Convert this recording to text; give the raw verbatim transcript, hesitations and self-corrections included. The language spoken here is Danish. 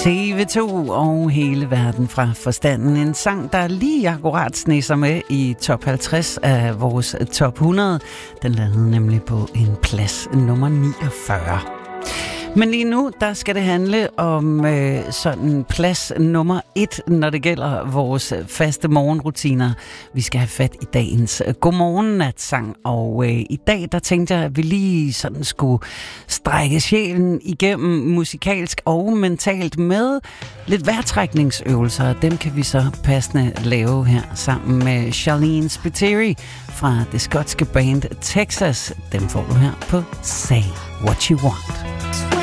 T V to og hele verden fra forstanden. En sang, der lige akkurat sneser med i top halvtreds af vores top hundrede. Den landede nemlig på en plads nummer niogfyrre. Men lige nu, der skal det handle om øh, sådan plads nummer et, når det gælder vores faste morgenrutiner. Vi skal have fat i dagens godmorgen-natsang, og øh, i dag, der tænkte jeg, at vi lige sådan skulle strække sjælen igennem musikalsk og mentalt med lidt vejrtrækningsøvelser. Dem kan vi så passende lave her sammen med Charlene Spiteri fra det skotske band Texas. Dem får du her på Say What You Want.